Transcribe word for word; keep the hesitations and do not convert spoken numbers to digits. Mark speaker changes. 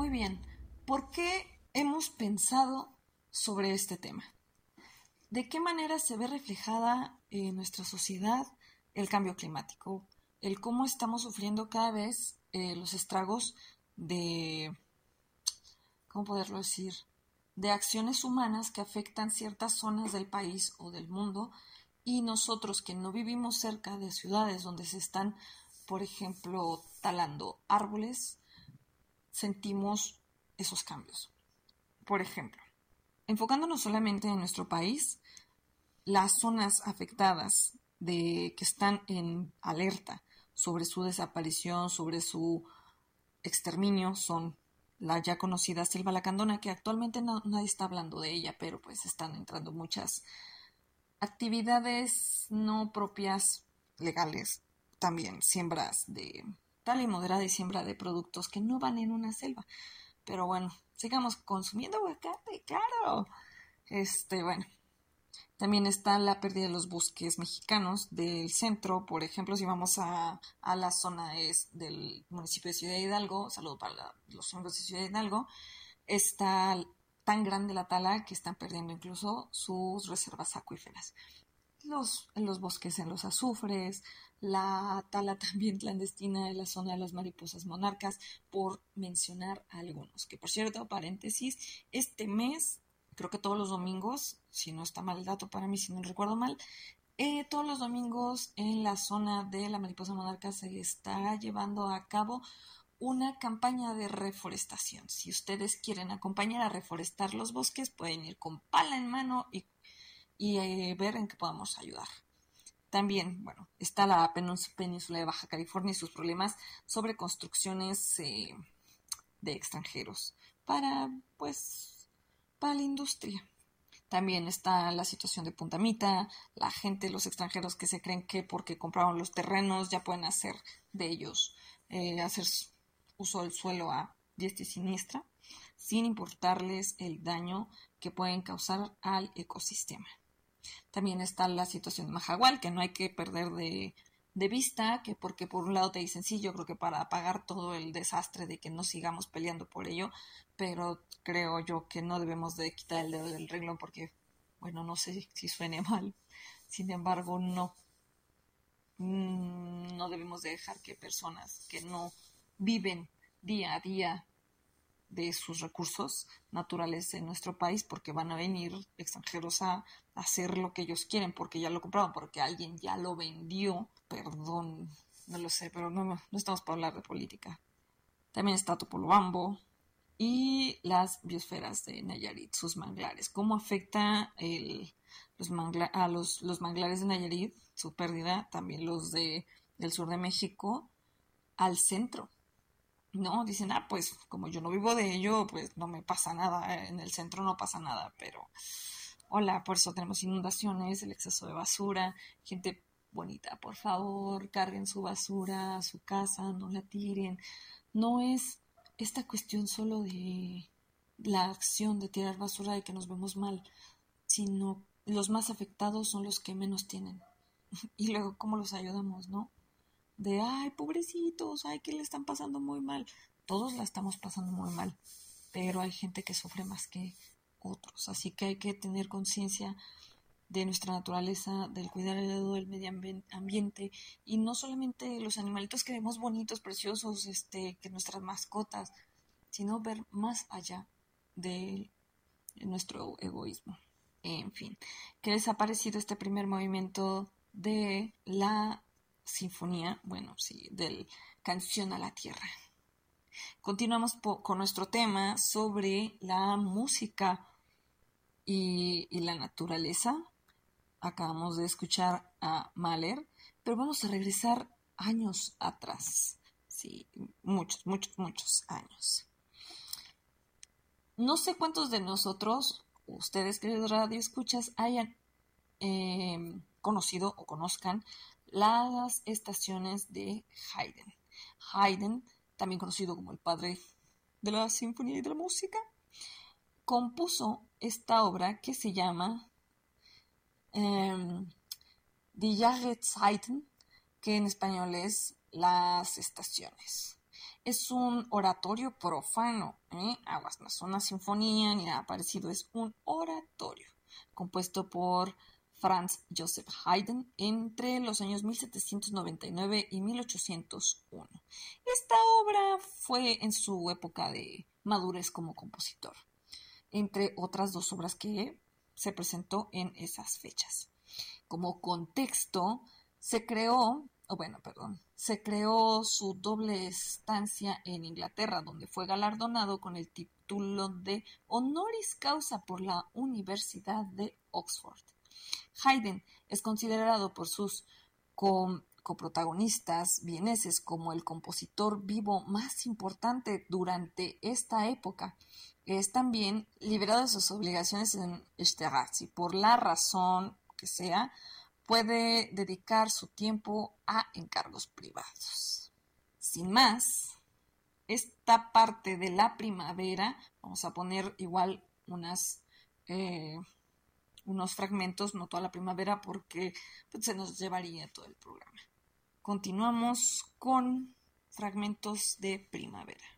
Speaker 1: Muy bien, ¿por qué hemos pensado sobre este tema? ¿De qué manera se ve reflejada en nuestra sociedad el cambio climático? El cómo estamos sufriendo cada vez eh, los estragos de, ¿cómo poderlo decir? De acciones humanas que afectan ciertas zonas del país o del mundo, y nosotros que no vivimos cerca de ciudades donde se están, por ejemplo, talando árboles, sentimos esos cambios. Por ejemplo, enfocándonos solamente en nuestro país, las zonas afectadas de que están en alerta sobre su desaparición, sobre su exterminio, son la ya conocida selva lacandona, que actualmente no, nadie está hablando de ella, pero pues están entrando muchas actividades no propias legales, también siembras de tal y moderada y siembra de productos que no van en una selva. Pero bueno, sigamos consumiendo aguacate, claro. Este, bueno, también está la pérdida de los bosques mexicanos del centro. Por ejemplo, si vamos a, a la zona es del municipio de Ciudad Hidalgo, saludo para la, los miembros de Ciudad Hidalgo, está tan grande la tala que están perdiendo incluso sus reservas acuíferas. Los, en los bosques, en los azufres, la tala también clandestina de la zona de las mariposas monarcas, por mencionar algunos. Que por cierto, paréntesis, este mes, creo que todos los domingos, si no está mal el dato para mí, si no recuerdo mal, eh, todos los domingos en la zona de la mariposa monarca se está llevando a cabo una campaña de reforestación. Si ustedes quieren acompañar a reforestar los bosques, pueden ir con pala en mano y y eh, ver en qué podemos ayudar. También, bueno, está la península de Baja California y sus problemas sobre construcciones eh, de extranjeros para, pues, para la industria. También está la situación de Punta Mita, la gente, los extranjeros que se creen que porque compraron los terrenos ya pueden hacer de ellos, eh, hacer uso del suelo a diestra y siniestra, sin importarles el daño que pueden causar al ecosistema. También está la situación de Mahahual, que no hay que perder de, de vista, que porque por un lado te dicen sí, yo creo que para apagar todo el desastre de que no sigamos peleando por ello, pero creo yo que no debemos de quitar el dedo del renglón porque, bueno, no sé si suene mal, sin embargo, no, no debemos de dejar que personas que no viven día a día de sus recursos naturales en nuestro país, porque van a venir extranjeros a hacer lo que ellos quieren, porque ya lo compraron, porque alguien ya lo vendió, perdón, no lo sé, pero no, no estamos para hablar de política. También está Topolobampo y las biosferas de Nayarit, sus manglares, cómo afecta el, los mangla, a los, los manglares de Nayarit, su pérdida, también los de, del sur de México, al centro. No, dicen, ah, pues como yo no vivo de ello, pues no me pasa nada, en el centro no pasa nada, pero hola, por eso tenemos inundaciones, el exceso de basura, gente bonita, por favor, carguen su basura a su casa, no la tiren. No es esta cuestión solo de la acción de tirar basura de que nos vemos mal, sino los más afectados son los que menos tienen. Y luego, ¿cómo los ayudamos, no? De, ay, pobrecitos, ay, que le están pasando muy mal. Todos la estamos pasando muy mal, pero hay gente que sufre más que otros, así que hay que tener conciencia de nuestra naturaleza, del cuidado del medio ambiente, y no solamente los animalitos que vemos bonitos, preciosos, este, que nuestras mascotas, sino ver más allá de nuestro egoísmo. En fin, ¿qué les ha parecido este primer movimiento de la sinfonía, bueno, sí, del Canción a la Tierra? Continuamos po- con nuestro tema sobre la música y, y la naturaleza. Acabamos de escuchar a Mahler, pero vamos a regresar años atrás. Sí, muchos, muchos, muchos años. No sé cuántos de nosotros, ustedes queridos radioescuchas, hayan eh, conocido o conozcan las estaciones de Haydn. Haydn, también conocido como el padre de la sinfonía y de la música, compuso esta obra que se llama eh, Die Jahreszeiten, que en español es Las Estaciones. es un oratorio profano, ¿eh? Aguas, no es una sinfonía ni nada parecido, es un oratorio compuesto por Franz Joseph Haydn entre los años mil setecientos noventa y nueve y mil ochocientos uno. Esta obra fue en su época de madurez como compositor, entre otras dos obras que se presentó en esas fechas. Como contexto, se creó, o bueno, perdón, se creó su doble estancia en Inglaterra, donde fue galardonado con el título de honoris causa por la Universidad de Oxford. Haydn es considerado por sus co- coprotagonistas vieneses como el compositor vivo más importante durante esta época. Es también liberado de sus obligaciones en Esterházy, por la razón que sea, puede dedicar su tiempo a encargos privados. Sin más, esta parte de la primavera, vamos a poner igual unas, eh, unos fragmentos, no toda la primavera, porque pues, se nos llevaría todo el programa. Continuamos con fragmentos de primavera.